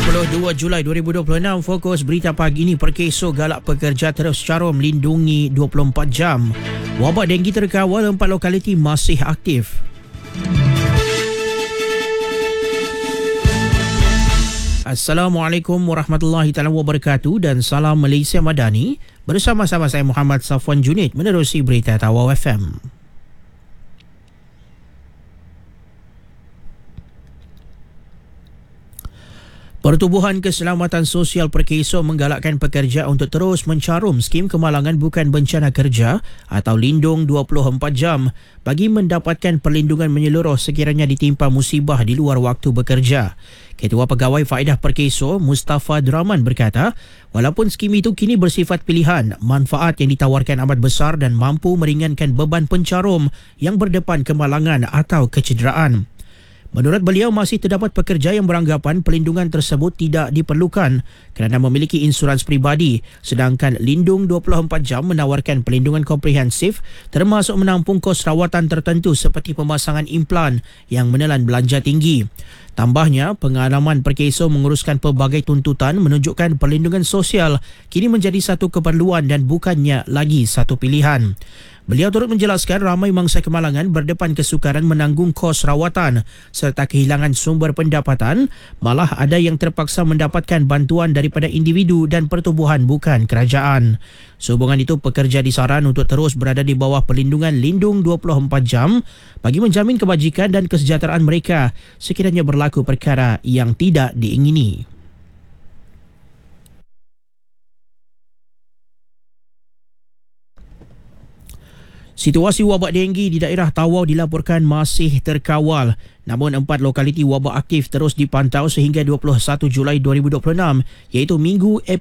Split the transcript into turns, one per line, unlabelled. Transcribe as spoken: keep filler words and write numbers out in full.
puluh dua Julai dua ribu dua puluh enam, fokus berita pagi ini, Perkeso galak pekerja terus carum lindungi dua puluh empat jam. Wabak denggi terkawal, empat lokaliti masih aktif. Assalamualaikum warahmatullahi taala wabarakatuh dan salam Malaysia Madani. Bersama-sama saya Muhammad Safwan Junid menerusi berita Tawau F M. Pertubuhan Keselamatan Sosial Perkeso menggalakkan pekerja untuk terus mencarum skim kemalangan bukan bencana kerja atau Lindung dua puluh empat jam bagi mendapatkan perlindungan menyeluruh sekiranya ditimpa musibah di luar waktu bekerja. Ketua Pegawai Faedah Perkeso, Mustafa Draman berkata, walaupun skim itu kini bersifat pilihan, manfaat yang ditawarkan amat besar dan mampu meringankan beban pencarum yang berdepan kemalangan atau kecederaan. Menurut beliau, masih terdapat pekerja yang beranggapan perlindungan tersebut tidak diperlukan kerana memiliki insurans peribadi, sedangkan Lindung dua puluh empat jam menawarkan perlindungan komprehensif termasuk menampung kos rawatan tertentu seperti pemasangan implan yang menelan belanja tinggi. Tambahnya, pengalaman Perkeso menguruskan pelbagai tuntutan menunjukkan perlindungan sosial kini menjadi satu keperluan dan bukannya lagi satu pilihan. Beliau turut menjelaskan ramai mangsa kemalangan berdepan kesukaran menanggung kos rawatan serta kehilangan sumber pendapatan, malah ada yang terpaksa mendapatkan bantuan daripada individu dan pertubuhan bukan kerajaan. Sehubungan itu, pekerja disaran untuk terus berada di bawah perlindungan Lindung dua puluh empat jam bagi menjamin kebajikan dan kesejahteraan mereka sekiranya berlaku perkara yang tidak diingini. Situasi wabak denggi di daerah Tawau dilaporkan masih terkawal. Namun empat lokaliti wabak aktif terus dipantau sehingga dua puluh satu Julai dua ribu dua puluh enam, iaitu Minggu